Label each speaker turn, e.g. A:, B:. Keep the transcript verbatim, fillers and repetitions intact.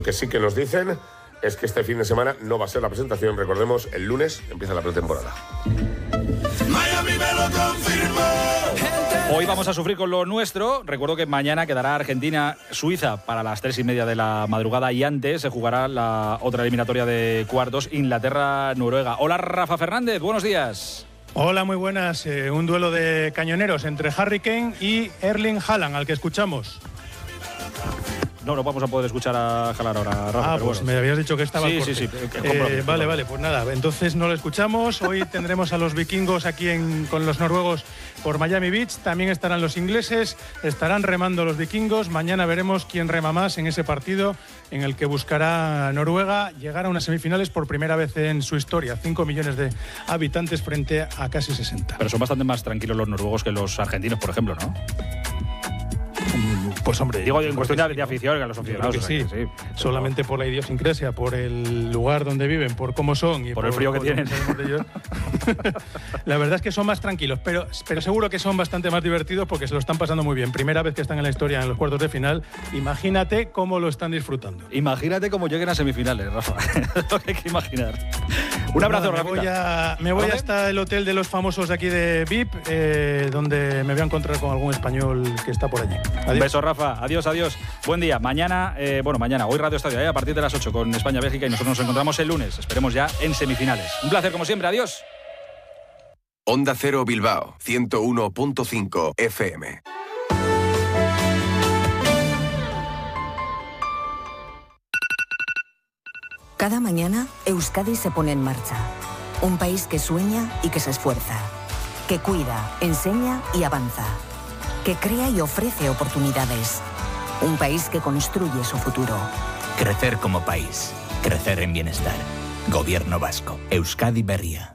A: que sí que nos dicen es que este fin de semana no va a ser la presentación. Recordemos, el lunes empieza la pretemporada.
B: Miami me lo confirmó.
C: Hoy vamos a sufrir con lo nuestro. Recuerdo que mañana quedará Argentina-Suiza para las tres y media de la madrugada y antes se jugará la otra eliminatoria de cuartos, Inglaterra-Noruega. Hola, Rafa Fernández, buenos días.
D: Hola, muy buenas. Eh, un duelo de cañoneros entre Harry Kane y Erling Haaland, al que escuchamos.
C: No, no vamos a poder escuchar a Haaland ahora, Rafa.
D: Ah,
C: pero
D: pues
C: bueno.
D: me habías dicho que estaba
C: Sí,
D: al corte.
C: sí, sí.
D: Eh, vale, vale, pues nada, entonces no lo escuchamos. Hoy tendremos a los vikingos aquí en, con los noruegos por Miami Beach. También estarán los ingleses, estarán remando los vikingos. Mañana veremos quién rema más en ese partido en el que buscará Noruega llegar a unas semifinales por primera vez en su historia. Cinco millones de habitantes frente a casi sesenta.
C: Pero son bastante más tranquilos los noruegos que los argentinos, por ejemplo, ¿no?
D: Pues hombre,
C: digo en cuestión de, de afición, que a los aficionados.
D: Que sí,
C: que sí.
D: Solamente por la idiosincrasia, por el lugar donde viven, por cómo son y
C: por,
D: por
C: el frío que
D: por
C: tienen.
D: La verdad es que son más tranquilos, pero, pero seguro que son bastante más divertidos porque se lo están pasando muy bien. Primera vez que están en la historia en los cuartos de final. Imagínate cómo lo están disfrutando.
C: Imagínate cómo lleguen a semifinales, Rafa. Es lo que hay que imaginar. Un abrazo,
D: Rafa. Me voy, a, me voy hasta el hotel de los famosos de aquí de V I P, eh, donde me voy a encontrar con algún español que está por allí.
C: Adiós. Un beso, Rafa. Adiós, adiós. Buen día. Mañana, eh, bueno, mañana, hoy Radio Estadio, ¿eh? A partir de las ocho con España-Bélgica y nosotros nos encontramos el lunes. Esperemos ya en semifinales. Un placer, como siempre. Adiós.
E: Onda Cero Bilbao, ciento uno punto cinco F M.
F: Cada mañana, Euskadi se pone en marcha. Un país que sueña y que se esfuerza. Que cuida, enseña y avanza. Que crea y ofrece oportunidades. Un país que construye su futuro.
G: Crecer como país. Crecer en bienestar. Gobierno vasco. Euskadi Berria.